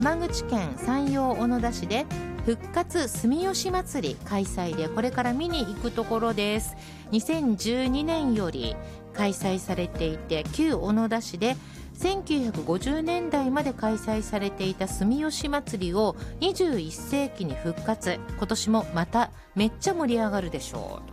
山口県山陽小野田市で復活住吉祭り開催で、これから見に行くところです。2012年より開催されていて、旧小野田市で1950年代まで開催されていた住吉祭りを21世紀に復活。今年もまためっちゃ盛り上がるでしょう。